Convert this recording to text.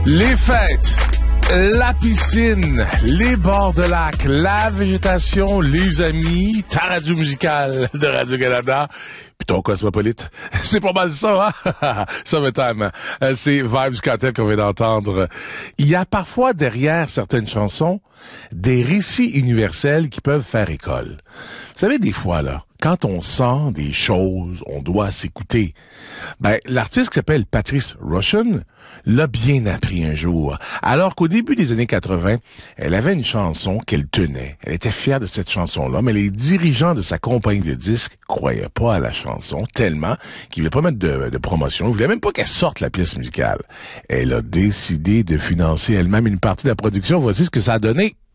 Les fêtes, la piscine, les bords de lac, la végétation, les amis, ta radio musicale de Radio-Canada, puis ton cosmopolite. C'est pas mal ça, hein? Summertime. C'est Vibes Cartel qu'on vient d'entendre. Il y a parfois derrière certaines chansons des récits universels qui peuvent faire école. Vous savez, des fois, là, quand on sent des choses, on doit s'écouter. Ben, l'artiste qui s'appelle Patrice Rushen l'a bien appris un jour. Alors qu'au début des années 80, elle avait une chanson qu'elle tenait. Elle était fière de cette chanson-là, mais les dirigeants de sa compagnie de disques croyaient pas à la chanson tellement qu'ils voulaient pas mettre de promotion. Ils voulaient même pas qu'elle sorte la pièce musicale. Elle a décidé de financer elle-même une partie de la production. Voici ce que ça a donné.